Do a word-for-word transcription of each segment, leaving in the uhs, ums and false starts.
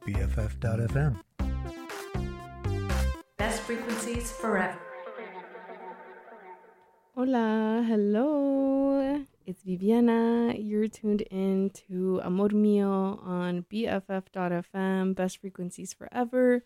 B F F dot F M. Best frequencies forever. Hola, hello. It's Viviana. You're tuned in to Amor Mio on B F F dot F M, Best Frequencies Forever.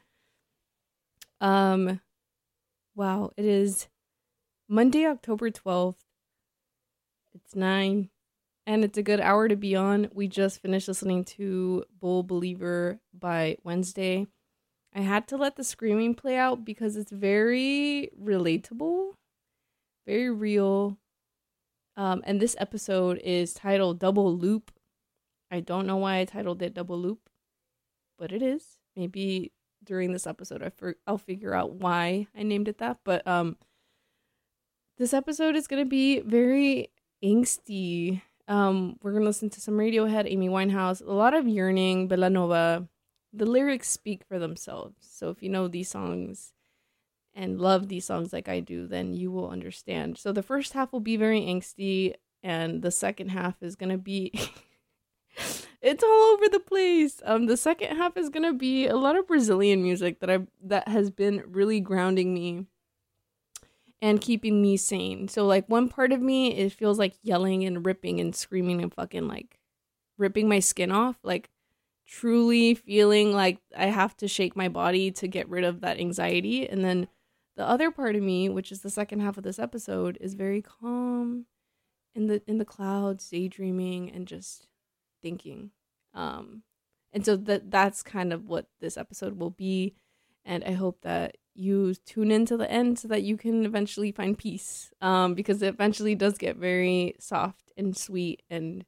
Um, wow, it is Monday, October twelfth. It's nine, and it's a good hour to be on. We just finished listening to Bull Believer by Wednesday. I had to let the screaming play out because it's very relatable. Very real. Um, and this episode is titled Double Loop. I don't know why I titled it Double Loop, but it is. Maybe during this episode I for- I'll figure out why I named it that. But um, this episode is going to be very angsty. Um, we're going to listen to some Radiohead, Amy Winehouse, a lot of yearning, Bella Nova. The lyrics speak for themselves. So if you know these songs and love these songs like I do, then you will understand. So the first half will be very angsty, and the second half is gonna be it's all over the place. Um, the second half is gonna be a lot of Brazilian music that I that has been really grounding me and keeping me sane. So like one part of me, it feels like yelling and ripping and screaming and fucking like ripping my skin off, like truly feeling like I have to shake my body to get rid of that anxiety. And then the other part of me, which is the second half of this episode, is very calm in the in the clouds, daydreaming and just thinking. Um, and so that that's kind of what this episode will be. And I hope that you tune in to the end so that you can eventually find peace. Um, because it eventually does get very soft and sweet and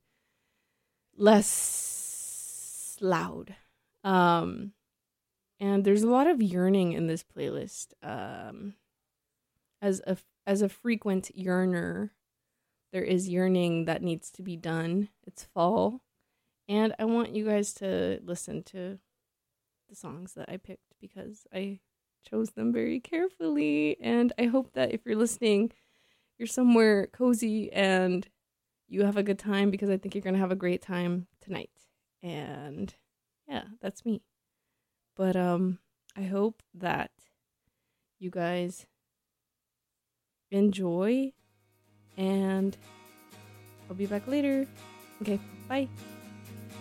less loud. Um, And there's a lot of yearning in this playlist. Um, as a as a frequent yearner, there is yearning that needs to be done. It's fall, and I want you guys to listen to the songs that I picked because I chose them very carefully. And I hope that if you're listening, you're somewhere cozy and you have a good time, because I think you're gonna have a great time tonight. And yeah, that's me. But um, I hope that you guys enjoy, and I'll be back later. Okay, bye.